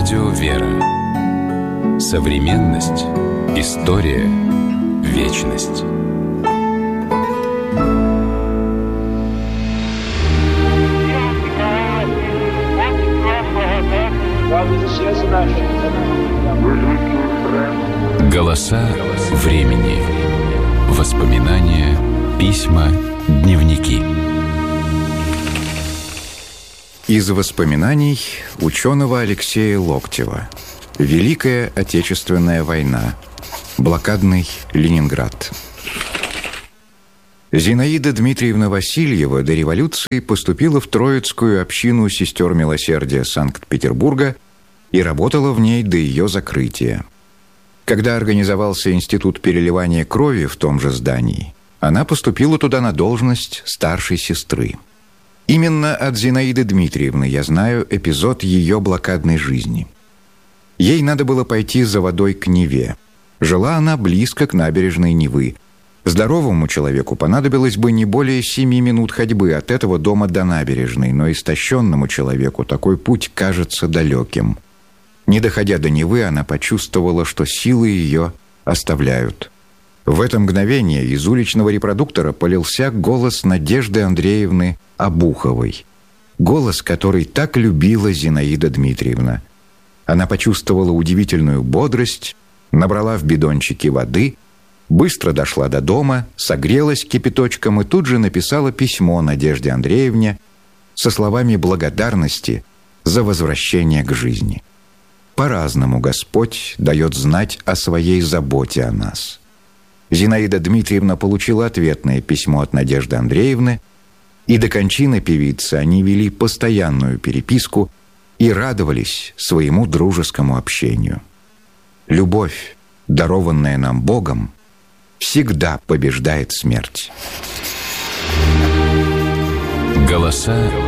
Радио «Вера». Современность. История. Вечность. Голоса времени. Воспоминания, письма, дневники. Из воспоминаний ученого Алексея Локтева. Великая Отечественная война. Блокадный Ленинград. Зинаида Дмитриевна Васильева до революции поступила в Троицкую общину сестер милосердия Санкт-Петербурга и работала в ней до ее закрытия. Когда организовался институт переливания крови в том же здании, она поступила туда на должность старшей сестры. Именно от Зинаиды Дмитриевны я знаю эпизод ее блокадной жизни. Ей надо было пойти за водой к Неве. Жила она близко к набережной Невы. Здоровому человеку понадобилось бы не более 7 минут ходьбы от этого дома до набережной, но истощенному человеку такой путь кажется далеким. Не доходя до Невы, она почувствовала, что силы ее оставляют. В это мгновение из уличного репродуктора полился голос Надежды Андреевны Обуховой. Голос, который так любила Зинаида Дмитриевна. Она почувствовала удивительную бодрость, набрала в бидончике воды, быстро дошла до дома, согрелась кипяточком и тут же написала письмо Надежде Андреевне со словами благодарности за возвращение к жизни. По-разному Господь дает знать о своей заботе о нас. Зинаида Дмитриевна получила ответное письмо от Надежды Андреевны, и до кончины певицы они вели постоянную переписку и радовались своему дружескому общению. Любовь, дарованная нам Богом, всегда побеждает смерть. Голоса